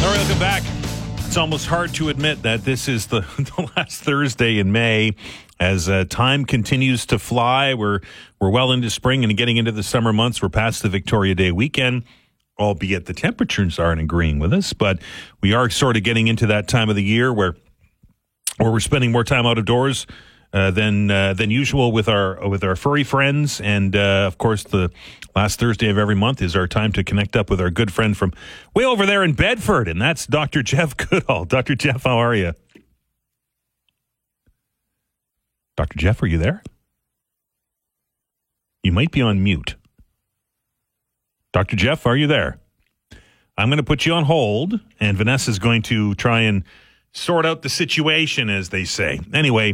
All right, welcome back. It's almost hard to admit that this is the last Thursday in May. As time continues to fly, we're well into spring and getting into the summer months. We're past the Victoria Day weekend, albeit the temperatures aren't agreeing with us. But we are sort of getting into that time of the year where we're spending more time out of doors than usual with our furry friends. And of course, the last Thursday of every month is our time to connect up with our good friend from way over there in Bedford, and that's Dr. Jeff Goodall. Dr. Jeff, how are you? Dr. Jeff, are you there? You might be on mute. Dr. Jeff, are you there? I'm going to put you on hold, and Vanessa's going to try and sort out the situation, as they say. Anyway,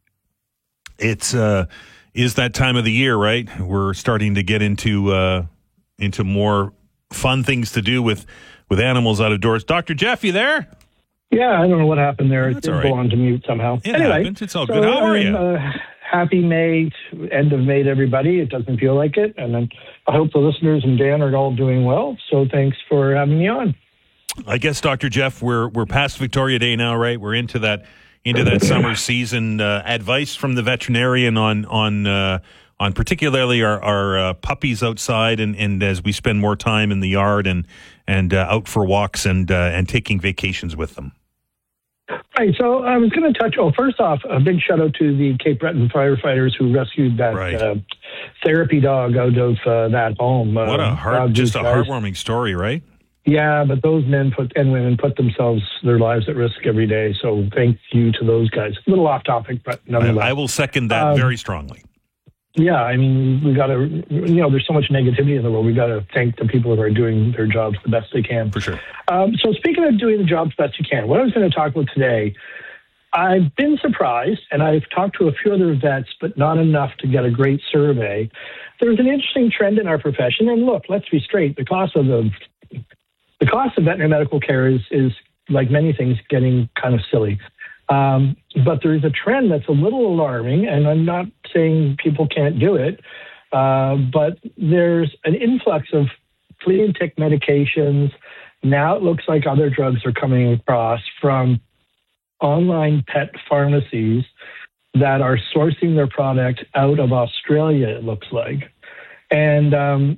it's is that time of the year, right? We're starting to get into more fun things to do with animals out of doors. Dr. Jeff, you there? Yeah, I don't know what happened there. It That's did all right. go on to mute somehow. It anyway, happens. It's all good. How are you? Happy May, end of May to everybody. It doesn't feel like it. And then I hope the listeners and Dan are all doing well. So thanks for having me on. I guess, Dr. Jeff, we're past Victoria Day now, right? We're into that summer season. Advice from the veterinarian on particularly our puppies outside, and as we spend more time in the yard and out for walks and taking vacations with them. Right, so I was going to touch. Oh, first off, a big shout out to the Cape Breton firefighters who rescued that therapy dog out of that home. What a heartwarming story, right? Yeah, but those men and women put their lives at risk every day. So thank you to those guys. A little off topic, but nonetheless. I will second that very strongly. Yeah, I mean, we got to, there's so much negativity in the world. We got to thank the people that are doing their jobs the best they can. For sure. So speaking of doing the jobs best you can, what I was going to talk about today, I've been surprised, and I've talked to a few other vets, but not enough to get a great survey. There's an interesting trend in our profession, and look, let's be straight. The cost of veterinary medical care is like many things, getting kind of silly. But there's a trend that's a little alarming, and I'm not saying people can't do it, but there's an influx of flea and tick medications. Now it looks like other drugs are coming across from online pet pharmacies that are sourcing their product out of Australia, it looks like. And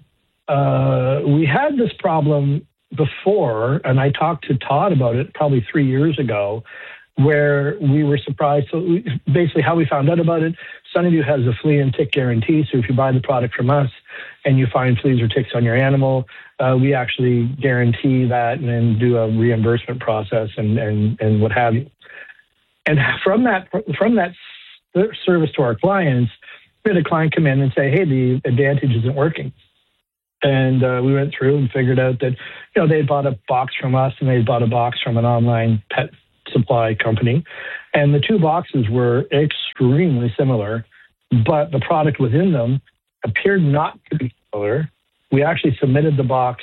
we had this problem before, and I talked to Todd about it probably 3 years ago, where we were surprised. So basically how we found out about it, Sunnyview has a flea and tick guarantee. So if you buy the product from us and you find fleas or ticks on your animal, we actually guarantee that and then do a reimbursement process and what have you. And from that service to our clients, we had a client come in and say, hey, the Advantage isn't working. And we went through and figured out that, they bought a box from us and they bought a box from an online pet supply company. And the two boxes were extremely similar, but the product within them appeared not to be similar. We actually submitted the box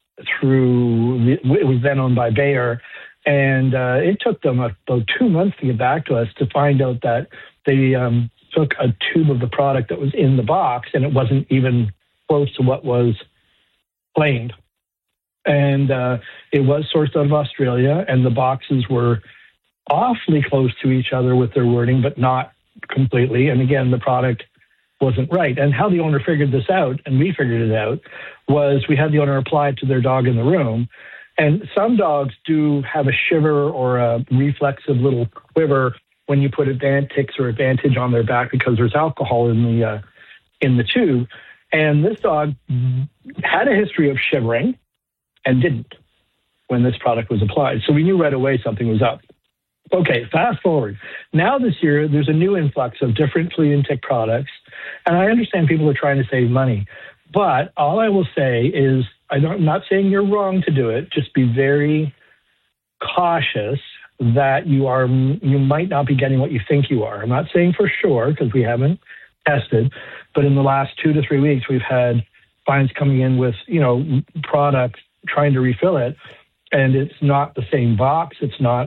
it was then owned by Bayer, and it took them about 2 months to get back to us to find out that they took a tube of the product that was in the box and it wasn't even close to what was claimed. And it was sourced out of Australia, and the boxes were awfully close to each other with their wording, but not completely. And again, the product wasn't right. And how the owner figured this out, and we figured it out, was we had the owner apply it to their dog in the room. And some dogs do have a shiver or a reflexive little quiver when you put Advantix or Advantage on their back because there's alcohol in the tube. And this dog had a history of shivering and didn't when this product was applied. So we knew right away something was up. Okay, fast forward. Now this year, there's a new influx of different flea and tick products. And I understand people are trying to save money. But all I will say is, I'm not saying you're wrong to do it. Just be very cautious that you might not be getting what you think you are. I'm not saying for sure because we haven't tested, but in the last 2 to 3 weeks, we've had clients coming in with, product trying to refill it, and it's not the same box. It's not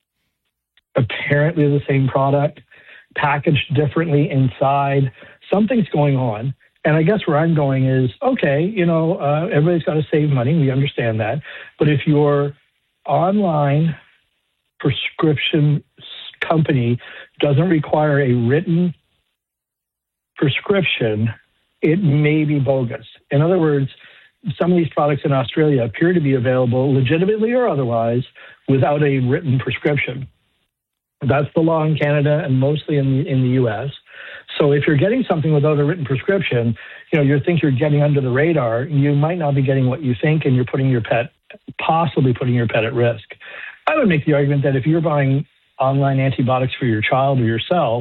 apparently the same product, packaged differently inside. Something's going on. And I guess where I'm going is, okay, everybody's got to save money. We understand that. But if you're online prescription company doesn't require a written prescription, it may be bogus. In other words, some of these products in Australia appear to be available legitimately or otherwise without a written prescription. That's the law in Canada and mostly in the U.S. So if you're getting something without a written prescription, you think you're getting under the radar, you might not be getting what you think, and you're possibly putting your pet at risk. I would make the argument that if you're buying online antibiotics for your child or yourself,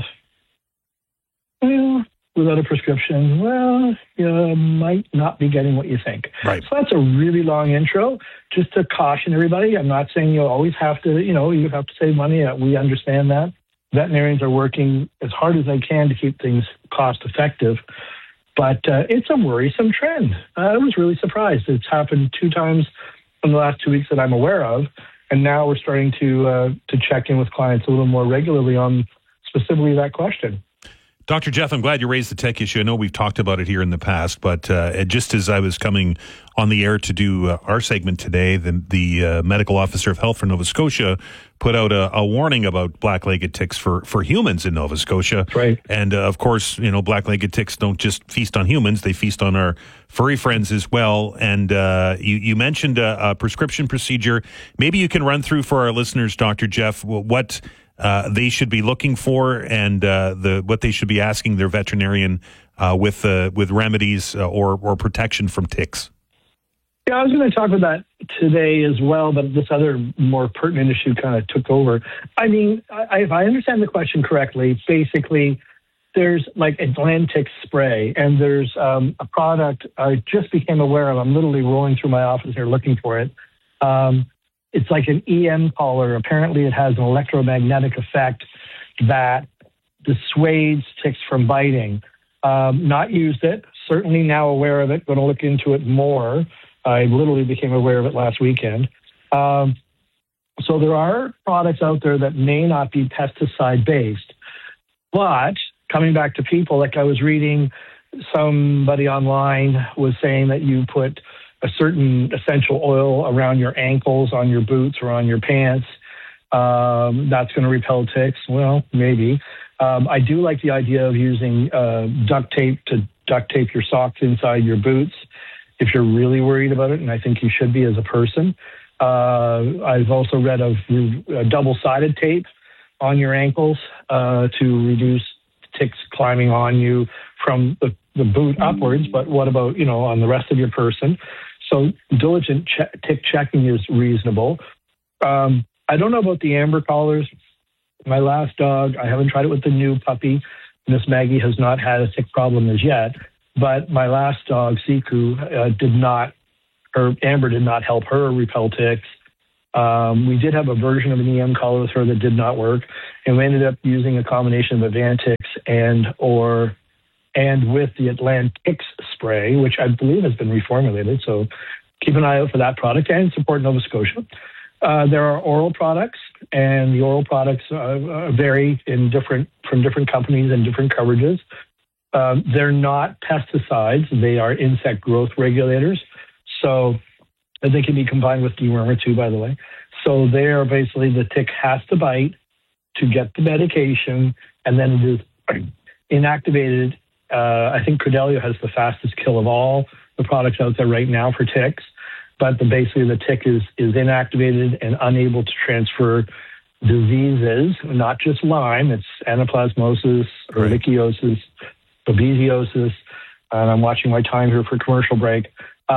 without a prescription, you might not be getting what you think. Right. So that's a really long intro. Just to caution everybody, I'm not saying you always have to, you have to save money. We understand that. Veterinarians are working as hard as they can to keep things cost effective. But it's a worrisome trend. I was really surprised. It's happened 2 times in the last 2 weeks that I'm aware of. And now we're starting to check in with clients a little more regularly on specifically that question. Dr. Jeff, I'm glad you raised the tech issue. I know we've talked about it here in the past, but just as I was coming on the air to do our segment today, the medical officer of health for Nova Scotia put out a warning about black-legged ticks for humans in Nova Scotia. Right. And of course, black-legged ticks don't just feast on humans; they feast on our furry friends as well. And you mentioned a prescription procedure. Maybe you can run through for our listeners, Dr. Jeff, what they should be looking for and what they should be asking their veterinarian with remedies or protection from ticks. Yeah, I was going to talk about that today as well, but this other more pertinent issue kind of took over. I mean, if I understand the question correctly, basically there's like Atlantic spray, and there's a product I just became aware of. I'm literally rolling through my office here looking for it. It's like an EM collar. Apparently it has an electromagnetic effect that dissuades ticks from biting. Not used it, certainly now aware of it, going to look into it more. I literally became aware of it last weekend. So there are products out there that may not be pesticide-based. But coming back to people, like I was reading, somebody online was saying that you put a certain essential oil around your ankles, on your boots, or on your pants. That's going to repel ticks. Well, maybe. I do like the idea of using duct tape to duct tape your socks inside your boots if you're really worried about it, and I think you should be as a person. I've also read of double-sided tape on your ankles to reduce ticks climbing on you from the boot upwards, but what about, on the rest of your person? So diligent tick checking is reasonable. I don't know about the amber collars. My last dog, I haven't tried it with the new puppy. Miss Maggie has not had a tick problem as yet, but my last dog, Siku, Amber did not help her repel ticks. We did have a version of an EM collar with her that did not work, and we ended up using a combination of Advantix and with the Atlantic spray, which I believe has been reformulated. So keep an eye out for that product and support Nova Scotia. There are oral products, and the oral products vary from different companies and different coverages. They're not pesticides. They are insect growth regulators. So they can be combined with dewormer too, by the way. So they are basically the tick has to bite to get the medication, and then it is inactivated. I think Credelio has the fastest kill of all the products out there right now for ticks. But basically the tick is inactivated and unable to transfer diseases, not just Lyme. It's anaplasmosis, ehrlichiosis, babesiosis, and I'm watching my time here for commercial break.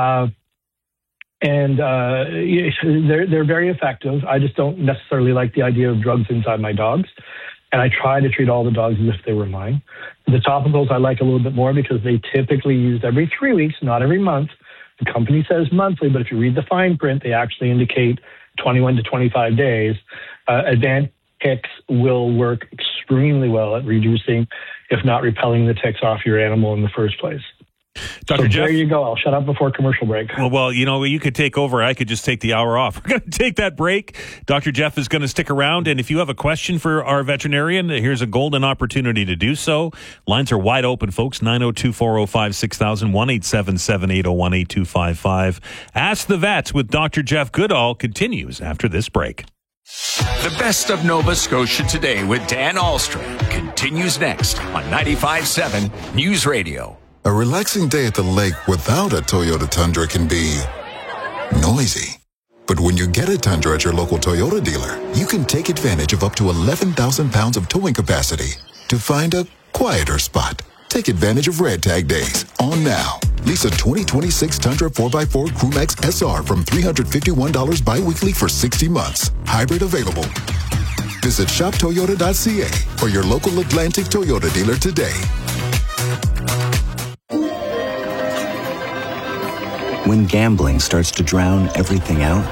And they're very effective. I just don't necessarily like the idea of drugs inside my dogs. And I try to treat all the dogs as if they were mine. The topicals I like a little bit more because they typically used every 3 weeks, not every month. The company says monthly, but if you read the fine print, they actually indicate 21 to 25 days. Advantix will work extremely well at reducing, if not repelling, the ticks off your animal in the first place. Dr. Jeff? There you go. I'll shut up before commercial break. Well, you could take over. I could just take the hour off. We're going to take that break. Dr. Jeff is going to stick around. And if you have a question for our veterinarian, here's a golden opportunity to do so. Lines are wide open, folks. 902-405-6000, 1-877-801-8255. Ask the Vets with Dr. Jeff Goodall continues after this break. The best of Nova Scotia Today with Dan Ahlstrom continues next on 95.7 News Radio. A relaxing day at the lake without a Toyota Tundra can be noisy. But when you get a Tundra at your local Toyota dealer, you can take advantage of up to 11,000 pounds of towing capacity to find a quieter spot. Take advantage of Red Tag Days on now. Lease a 2026 Tundra 4x4 Crewmax SR from $351 bi-weekly for 60 months. Hybrid available. Visit shoptoyota.ca or your local Atlantic Toyota dealer today. When gambling starts to drown everything out,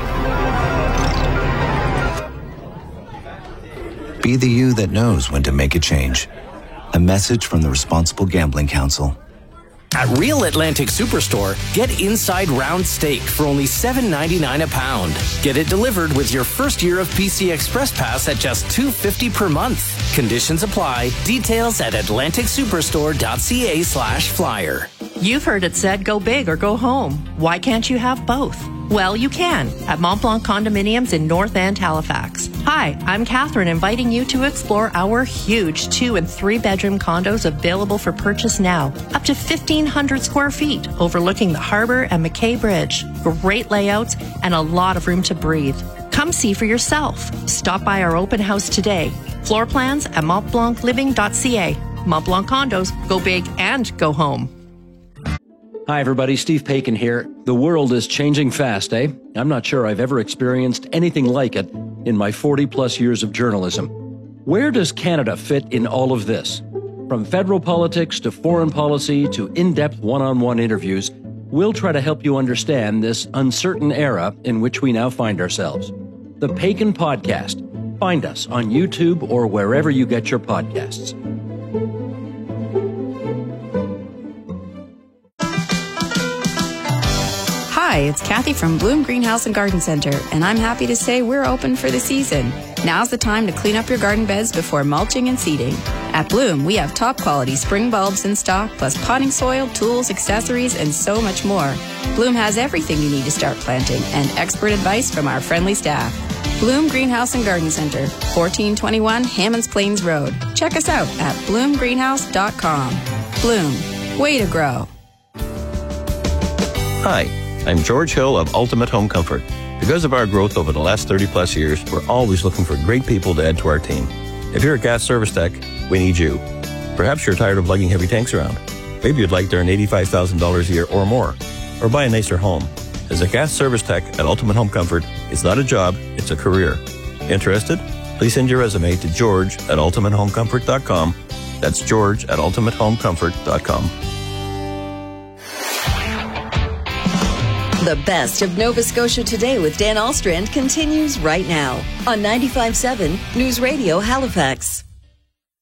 be the you that knows when to make a change. A message from the Responsible Gambling Council. At Real Atlantic Superstore, get inside round steak for only $7.99 a pound. Get it delivered with your first year of PC Express Pass at just $2.50 per month. Conditions apply. Details at atlanticsuperstore.ca/flyer. You've heard it said, go big or go home. Why can't you have both? Well, you can at Mont Blanc Condominiums in North End, Halifax. Hi, I'm Catherine, inviting you to explore our huge 2- and 3-bedroom condos available for purchase now. Up to 1,500 square feet, overlooking the harbor and McKay Bridge. Great layouts and a lot of room to breathe. Come see for yourself. Stop by our open house today. Floor plans at montblancliving.ca. Mont Blanc Condos, go big and go home. Hi, everybody. Steve Paikin here. The world is changing fast, eh? I'm not sure I've ever experienced anything like it in my 40-plus years of journalism. Where does Canada fit in all of this? From federal politics to foreign policy to in-depth one-on-one interviews, we'll try to help you understand this uncertain era in which we now find ourselves. The Paikin Podcast. Find us on YouTube or wherever you get your podcasts. Hi, it's Kathy from Bloom Greenhouse and Garden Center, and I'm happy to say we're open for the season. Now's the time to clean up your garden beds before mulching and seeding. At Bloom, we have top-quality spring bulbs in stock, plus potting soil, tools, accessories, and so much more. Bloom has everything you need to start planting, and expert advice from our friendly staff. Bloom Greenhouse and Garden Center, 1421 Hammonds Plains Road. Check us out at bloomgreenhouse.com. Bloom, way to grow. Hi, I'm George Hill of Ultimate Home Comfort. Because of our growth over the last 30-plus years, we're always looking for great people to add to our team. If you're a gas service tech, we need you. Perhaps you're tired of lugging heavy tanks around. Maybe you'd like to earn $85,000 a year or more, or buy a nicer home. As a gas service tech at Ultimate Home Comfort, it's not a job, it's a career. Interested? Please send your resume to george@ultimatehomecomfort.com. That's george@ultimatehomecomfort.com. The best of Nova Scotia Today with Dan Ahlstrand continues right now on 95.7 News Radio Halifax.